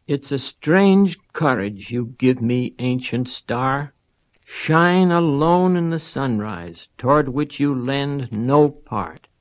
It's a strange courage you give me, ancient star. Shine alone in the sunrise, toward which you lend no part.